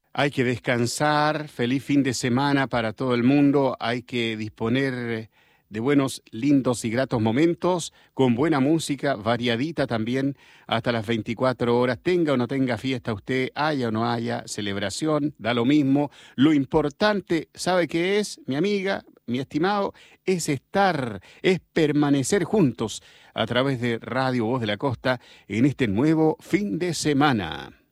Hay que descansar, feliz fin de semana para todo el mundo, hay que disponer de buenos, lindos y gratos momentos, con buena música, variadita también, hasta las 24 horas, tenga o no tenga fiesta usted, haya o no haya celebración, da lo mismo. Lo importante, ¿sabe qué es, mi amiga, mi estimado? Es estar, es permanecer juntos a través de Radio Voz de la Costa en este nuevo fin de semana.